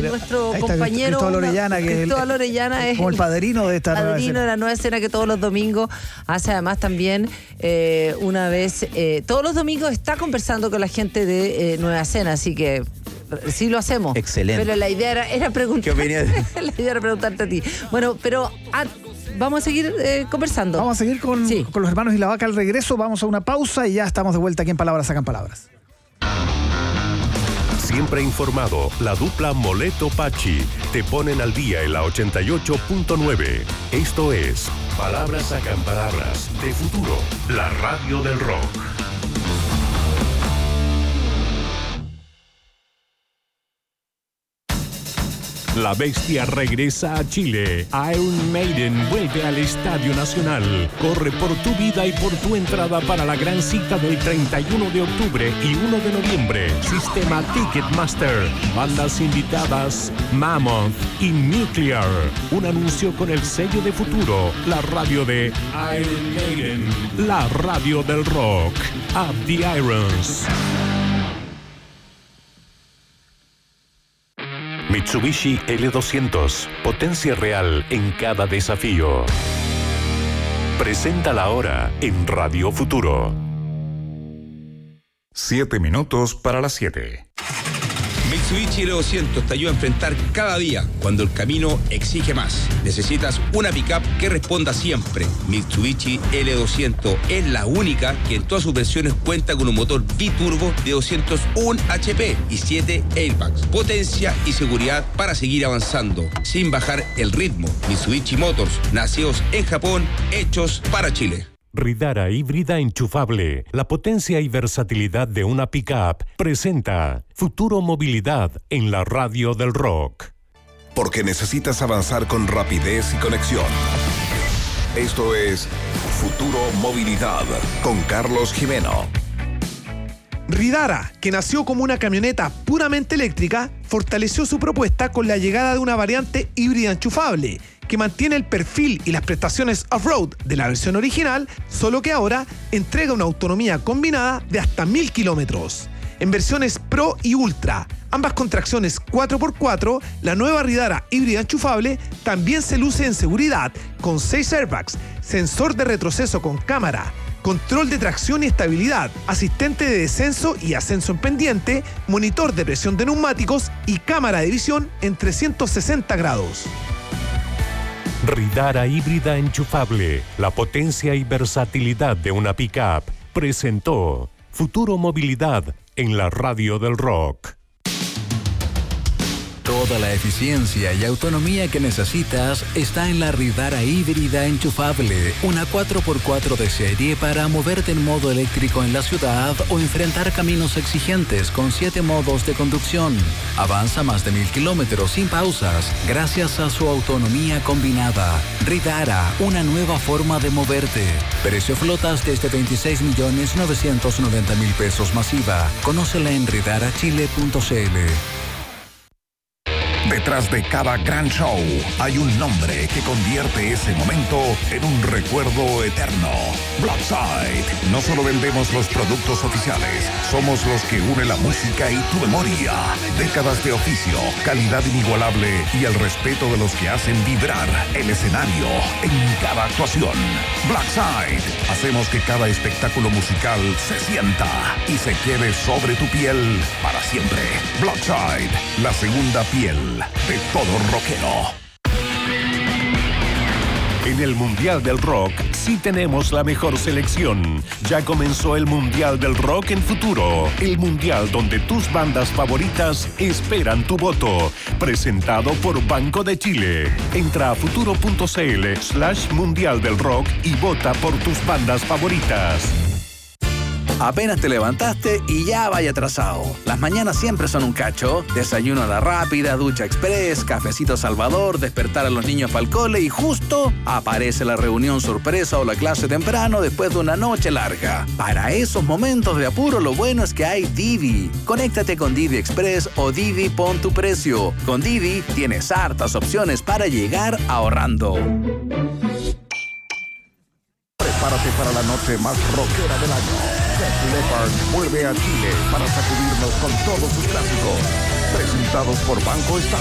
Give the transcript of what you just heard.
nuestro compañero Cristóbal Orellana es como el padrino de esta nueva escena. De la nueva escena que todos los domingos hace. Además también una vez todos los domingos está conversando con la gente de Nueva Escena, así que sí lo hacemos. Excelente. Pero la idea era preguntar. ¿Qué opinión? La idea era preguntarte a ti. Bueno, pero vamos a seguir conversando. Vamos a seguir con los hermanos y la vaca al regreso. Vamos a una pausa y ya estamos de vuelta aquí en Palabras Sacan Palabras. Siempre informado, la dupla Moleto-Pachi te ponen al día en la 88.9. Esto es Palabras Sacan Palabras de Futuro, la radio del rock. La bestia regresa a Chile. Iron Maiden vuelve al Estadio Nacional. Corre por tu vida y por tu entrada para la gran cita del 31 de octubre y 1 de noviembre. Sistema Ticketmaster. Bandas invitadas Mammoth y Nuclear. Un anuncio con el sello de Futuro. La radio de Iron Maiden. La radio del rock. Up the Irons. Mitsubishi L200, potencia real en cada desafío. Presenta la hora en Radio Futuro. 7 minutos para las 7. Mitsubishi L200 te ayuda a enfrentar cada día cuando el camino exige más. Necesitas una pickup que responda siempre. Mitsubishi L200 es la única que en todas sus versiones cuenta con un motor biturbo de 201 HP y 7 airbags. Potencia y seguridad para seguir avanzando sin bajar el ritmo. Mitsubishi Motors, nacidos en Japón, hechos para Chile. Ridara híbrida enchufable, la potencia y versatilidad de una pickup, presenta Futuro Movilidad en la radio del rock. Porque necesitas avanzar con rapidez y conexión. Esto es Futuro Movilidad con Carlos Jimeno. Ridara, que nació como una camioneta puramente eléctrica, fortaleció su propuesta con la llegada de una variante híbrida enchufable, que mantiene el perfil y las prestaciones off-road de la versión original, solo que ahora entrega una autonomía combinada de hasta 1000 kilómetros. En versiones Pro y Ultra, ambas con tracciones 4x4, la nueva Ridara híbrida enchufable también se luce en seguridad con 6 airbags, sensor de retroceso con cámara, control de tracción y estabilidad, asistente de descenso y ascenso en pendiente, monitor de presión de neumáticos y cámara de visión en 360 grados. Ridara híbrida enchufable, la potencia y versatilidad de una pickup, presentó Futuro Movilidad en la radio del rock. Toda la eficiencia y autonomía que necesitas está en la Ridara híbrida enchufable, una 4x4 de serie para moverte en modo eléctrico en la ciudad o enfrentar caminos exigentes con 7 modos de conducción. Avanza más de 1000 kilómetros sin pausas gracias a su autonomía combinada. Ridara, una nueva forma de moverte. Precio flotas desde 26.990.000 pesos masiva. Conócela en ridarachile.cl. Detrás de cada gran show hay un nombre que convierte ese momento en un recuerdo eterno. Blackside. No solo vendemos los productos oficiales, somos los que unen la música y tu memoria. Décadas de oficio, calidad inigualable y el respeto de los que hacen vibrar el escenario en cada actuación. Blackside. Hacemos que cada espectáculo musical se sienta y se quede sobre tu piel para siempre. Blackside, la segunda piel de todo rockero. En el Mundial del Rock sí tenemos la mejor selección. Ya comenzó el Mundial del Rock en Futuro, el mundial donde tus bandas favoritas esperan tu voto. Presentado por Banco de Chile. Entra a futuro.cl/Mundial del Rock y vota por tus bandas favoritas. Apenas te levantaste y ya vaya atrasado. Las mañanas siempre son un cacho. Desayuno a la rápida, ducha express, cafecito Salvador, despertar a los niños para el cole y justo aparece la reunión sorpresa o la clase temprano después de una noche larga. Para esos momentos de apuro lo bueno es que hay Didi. Conéctate con Didi Express o Didi Pon tu Precio. Con Didi tienes hartas opciones para llegar ahorrando. Prepárate para la noche más rockera del año. Def Leppard vuelve a Chile para sacudirnos con todos sus clásicos. Presentados por Banco Estado.